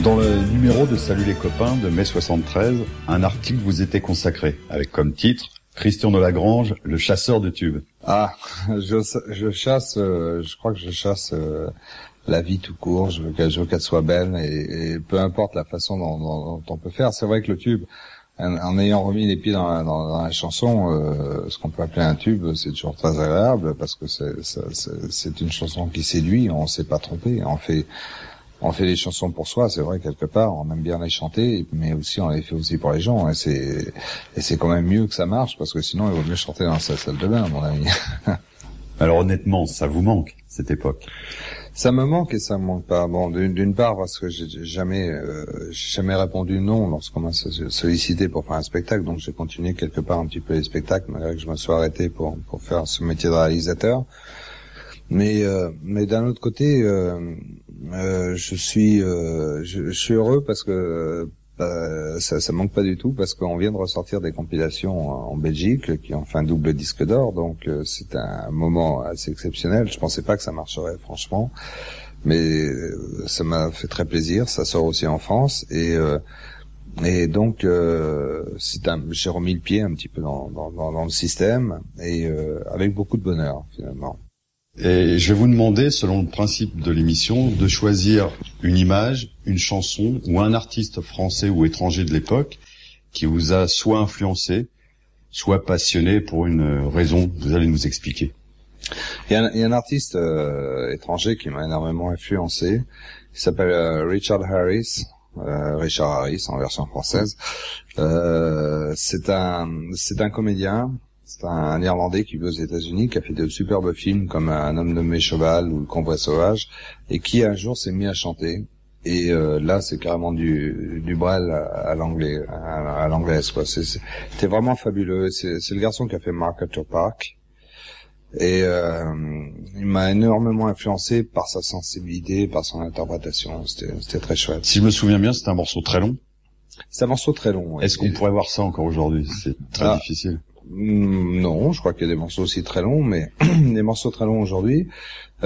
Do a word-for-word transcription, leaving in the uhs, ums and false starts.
Dans le numéro de Salut les copains de mai soixante-treize, un article vous était consacré, avec comme titre « Christian de Lagrange, le chasseur de tubes ». Ah, je, je chasse, euh, je crois que je chasse euh, la vie tout court, je veux qu'elle, je veux qu'elle soit belle, et, et peu importe la façon dont, dont, dont on peut faire. C'est vrai que le tube, en, en ayant remis les pieds dans la, dans, dans la chanson, euh, ce qu'on peut appeler un tube, c'est toujours très agréable, parce que c'est, c'est, c'est une chanson qui séduit, on s'est pas trompé, on fait... On fait des chansons pour soi, c'est vrai, quelque part, on aime bien les chanter, mais aussi on les fait aussi pour les gens, et c'est, et c'est quand même mieux que ça marche, parce que sinon il vaut mieux chanter dans sa salle de bain, à mon ami. Alors honnêtement, ça vous manque, cette époque? Ça me manque et ça me manque pas. Bon, d'une, d'une part, parce que j'ai jamais, euh, j'ai jamais répondu non lorsqu'on m'a sollicité pour faire un spectacle, donc j'ai continué quelque part un petit peu les spectacles, malgré que je me sois arrêté pour, pour faire ce métier de réalisateur. Mais, euh, mais d'un autre côté, euh, Euh, je suis, euh, je, je suis heureux parce que euh, ça, ça manque pas du tout, parce qu'on vient de ressortir des compilations en Belgique qui ont fait un double disque d'or, donc euh, c'est un moment assez exceptionnel. Je pensais pas que ça marcherait, franchement, mais euh, ça m'a fait très plaisir. Ça sort aussi en France et euh, et donc euh, c'est un, j'ai remis le pied un petit peu dans dans, dans, dans le système et euh, avec beaucoup de bonheur finalement. Et je vais vous demander, selon le principe de l'émission, de choisir une image, une chanson ou un artiste français ou étranger de l'époque qui vous a soit influencé, soit passionné pour une raison que vous allez nous expliquer. Il y a un, il y a un artiste euh, étranger qui m'a énormément influencé. Il s'appelle euh, Richard Harris. Euh, Richard Harris en version française. Euh, c'est un, c'est un comédien. C'est un Irlandais qui vit aux États-Unis, qui a fait de superbes films comme Un homme nommé Cheval ou Le Convoi sauvage, et qui un jour s'est mis à chanter. Et euh, là, c'est carrément du, du Brel à, à l'anglais, à, à l'anglaise, quoi. C'est, c'est, c'était vraiment fabuleux. C'est, c'est le garçon qui a fait Market Park. Et euh, il m'a énormément influencé par sa sensibilité, par son interprétation. C'était, c'était très chouette. Si je me souviens bien, c'est un morceau très long. C'est un morceau très long. Est-ce qu'on pourrait voir ça encore aujourd'hui? C'est très ah. difficile. Non, je crois qu'il y a des morceaux aussi très longs, mais des morceaux très longs aujourd'hui.